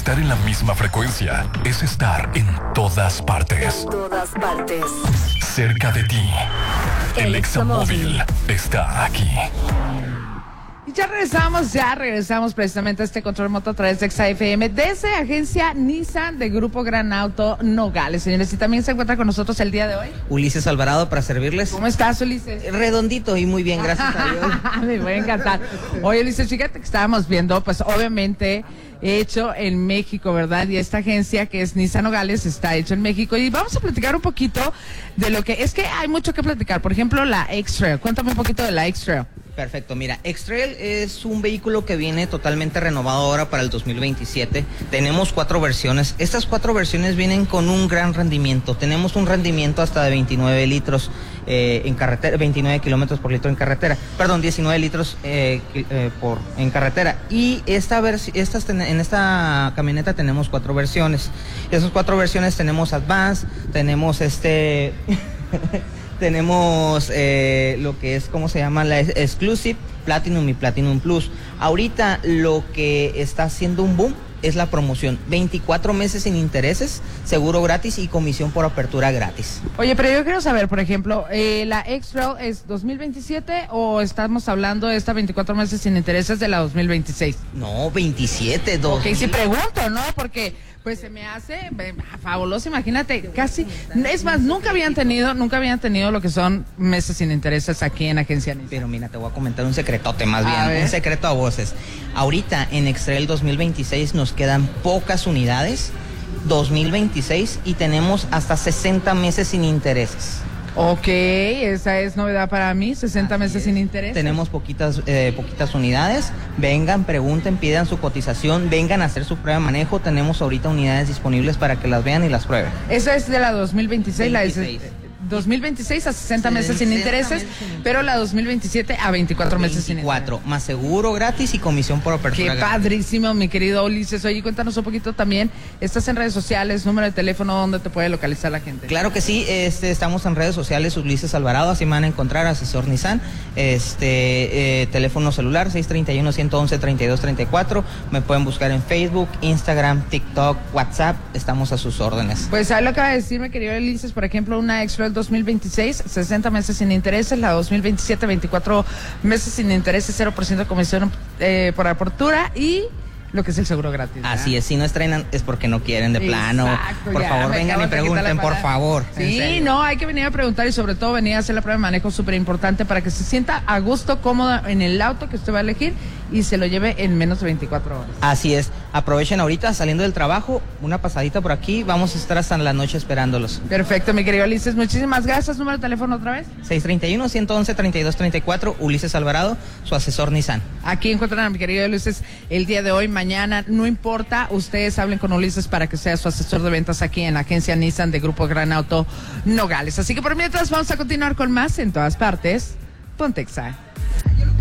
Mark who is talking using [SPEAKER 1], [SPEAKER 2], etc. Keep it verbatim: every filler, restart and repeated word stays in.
[SPEAKER 1] Estar en la misma frecuencia es estar en todas partes.
[SPEAKER 2] En todas partes.
[SPEAKER 1] Cerca de ti. El, el Examóvil está aquí.
[SPEAKER 3] Y ya regresamos, ya regresamos precisamente a este control remoto a través de Exa F M desde agencia Nissan de Grupo Gran Auto Nogales. Señores, y también se encuentra con nosotros el día de hoy
[SPEAKER 4] Ulises Alvarado para servirles.
[SPEAKER 3] ¿Cómo estás, Ulises?
[SPEAKER 4] Redondito y muy bien, gracias a Dios.
[SPEAKER 3] Me voy a encantar. Oye, Ulises, fíjate que estábamos viendo, pues obviamente hecho en México, ¿verdad? Y esta agencia que es Nissan Nogales está hecho en México. Y vamos a platicar un poquito de lo que, es que hay mucho que platicar. Por ejemplo, la X-Trail. Cuéntame un poquito de la X-Trail.
[SPEAKER 4] Perfecto, mira, X-Trail es un vehículo que viene totalmente renovado ahora para el dos mil veintisiete. Tenemos cuatro versiones. Estas cuatro versiones vienen con un gran rendimiento. Tenemos un rendimiento hasta de veintinueve litros eh, en carretera, veintinueve kilómetros por litro en carretera. Perdón, diecinueve litros eh, eh, por en carretera. Y esta vers estas ten en esta camioneta tenemos cuatro versiones. Esas cuatro versiones tenemos Advance, tenemos este... Tenemos eh, lo que es, ¿cómo se llama? La Exclusive, Platinum y Platinum Plus. Ahorita lo que está haciendo un boom es la promoción. veinticuatro meses sin intereses, seguro gratis y comisión por apertura gratis.
[SPEAKER 3] Oye, pero yo quiero saber, por ejemplo, eh, ¿la X-Trail es dos mil veintisiete o estamos hablando de esta veinticuatro meses sin intereses de la dos mil veintiséis?
[SPEAKER 4] No, veintisiete, dos.
[SPEAKER 3] Ok, si pregunto, ¿no? Porque pues se me hace eh, fabuloso, imagínate, casi, es más, nunca habían tenido, nunca habían tenido lo que son meses sin intereses aquí en Agencia Nissan.
[SPEAKER 4] Pero mira, te voy a comentar un secretote más
[SPEAKER 3] A
[SPEAKER 4] bien,
[SPEAKER 3] ver.
[SPEAKER 4] un secreto a voces. Ahorita en X-Trail dos mil veintiséis nos quedan pocas unidades, dos mil veintiséis, y tenemos hasta sesenta meses sin intereses.
[SPEAKER 3] Ok, esa es novedad para mí, sesenta
[SPEAKER 4] Así
[SPEAKER 3] meses
[SPEAKER 4] es.
[SPEAKER 3] sin interés.
[SPEAKER 4] Tenemos poquitas, eh, poquitas unidades. Vengan, pregunten, pidan su cotización, vengan a hacer su prueba de manejo. Tenemos ahorita unidades disponibles para que las vean y las prueben.
[SPEAKER 3] Esa es de la dos mil veintiséis,
[SPEAKER 4] veintiséis.
[SPEAKER 3] la de dos mil veintiséis a sesenta meses sin
[SPEAKER 4] sesenta
[SPEAKER 3] intereses,
[SPEAKER 4] meses sin intereses.
[SPEAKER 3] pero la dos mil veintisiete a veinticuatro meses sin
[SPEAKER 4] veinticuatro,
[SPEAKER 3] intereses.
[SPEAKER 4] más seguro gratis y comisión por apertura
[SPEAKER 3] Qué
[SPEAKER 4] gratis.
[SPEAKER 3] padrísimo, mi querido Ulises. Oye, cuéntanos un poquito también, estás en redes sociales, número de teléfono, ¿dónde te puede localizar la gente?
[SPEAKER 4] Claro que sí, este, estamos en redes sociales, Ulises Alvarado, así me van a encontrar, asesor Nissan, este, eh, teléfono celular seis tres uno, uno uno uno, tres dos tres cuatro, me pueden buscar en Facebook, Instagram, TikTok, WhatsApp, estamos a sus órdenes.
[SPEAKER 3] Pues ahí lo acaba de decir, mi querido Ulises, por ejemplo, una X-Trail dos mil veintiséis, sesenta meses sin intereses, la dos mil veintisiete, veinticuatro meses sin intereses, cero por ciento de comisión eh, por apertura y lo que es el seguro gratis, ¿verdad?
[SPEAKER 4] Así es, si no estrenan es porque no quieren de plano.
[SPEAKER 3] Exacto,
[SPEAKER 4] Por
[SPEAKER 3] ya,
[SPEAKER 4] favor,
[SPEAKER 3] me
[SPEAKER 4] vengan y
[SPEAKER 3] acabas de quitar la
[SPEAKER 4] pregunten, por
[SPEAKER 3] palabra.
[SPEAKER 4] favor. en
[SPEAKER 3] Sí,
[SPEAKER 4] serio.
[SPEAKER 3] no, hay que venir a preguntar y sobre todo venir a hacer la prueba de manejo, súper importante para que se sienta a gusto, cómodo en el auto que usted va a elegir y se lo lleve en menos de veinticuatro horas.
[SPEAKER 4] Así es, aprovechen ahorita saliendo del trabajo, una pasadita por aquí, vamos a estar hasta la noche esperándolos.
[SPEAKER 3] Perfecto, mi querido Ulises, muchísimas gracias. Número de teléfono otra vez.
[SPEAKER 4] seis tres uno, uno uno uno, tres dos tres cuatro, Ulises Alvarado, su asesor Nissan.
[SPEAKER 3] Aquí encuentran a mi querido Ulises el día de hoy, mañana, no importa, ustedes hablen con Ulises para que sea su asesor de ventas aquí en la agencia Nissan de Grupo Gran Auto Nogales. Así que por mientras vamos a continuar con más en todas partes. Ponte Exa.